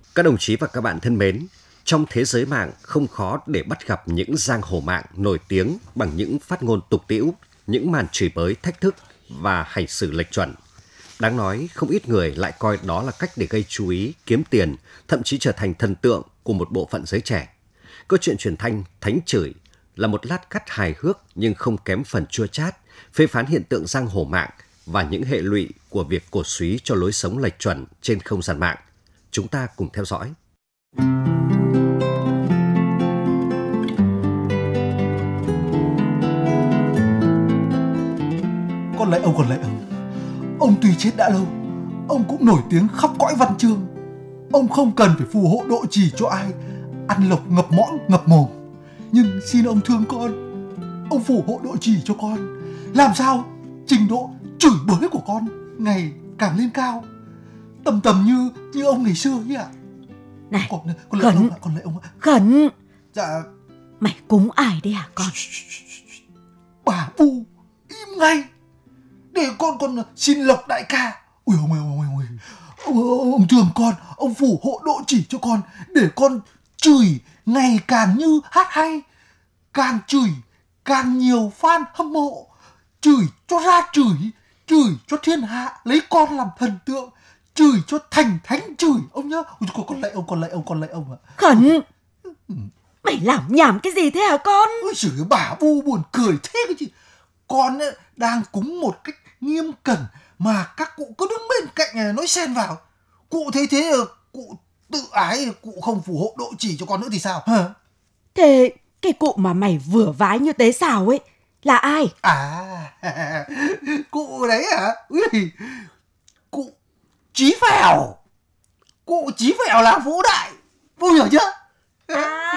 Các đồng chí và các bạn thân mến, trong thế giới mạng không khó để bắt gặp những giang hồ mạng nổi tiếng bằng những phát ngôn tục tĩu, những màn chửi bới thách thức và hành xử lệch chuẩn. Đáng nói, không ít người lại coi đó là cách để gây chú ý, kiếm tiền, thậm chí trở thành thần tượng của một bộ phận giới trẻ. Câu chuyện truyền thanh Thánh Chửi là một lát cắt hài hước nhưng không kém phần chua chát, phê phán hiện tượng giang hồ mạng và những hệ lụy của việc cổ súy cho lối sống lệch chuẩn trên không gian mạng. Chúng ta cùng theo dõi. Con lạy ông. Ông tuy chết đã lâu, ông cũng nổi tiếng khắp cõi văn chương. Ông không cần phải phù hộ độ trì cho ai, ăn lộc ngập mõm ngập mồm. Nhưng xin ông thương con, ông phù hộ độ trì cho con, làm sao trình độ chửi bới của con ngày càng lên cao, tầm như ông ngày xưa ấy ạ. Này, con lạy ông ạ. Khẩn. Dạ. Mày cúng ai đấy hả con? Bà Bu, im ngay. Để con xin lộc đại ca. Ui ôi. Ông thương con, ông phù hộ độ chỉ cho con, để con chửi ngày càng như hát hay. Càng chửi càng nhiều fan hâm mộ. Chửi cho ra chửi cho thiên hạ lấy con làm thần tượng, chửi cho thành thánh chửi ông nhá. Ui, con lạy ông ạ. Khẩn. Mày làm nhảm cái gì thế hả con? Ôi giời, bà Bu buồn cười thế cơ chứ. Con ấy đang cúng một cách nghiêm cẩn mà các cụ cứ đứng bên cạnh nói xen vào. Cụ thấy thế cụ tự ái, cụ không phù hộ độ chỉ cho con nữa thì sao hả? Thế cái cụ mà mày vừa vái như tế xào ấy là ai? À, cụ đấy hả? Ui, cụ Chí Phèo. Cụ Chí Phèo làng Vũ Đại. Vui rồi chứ?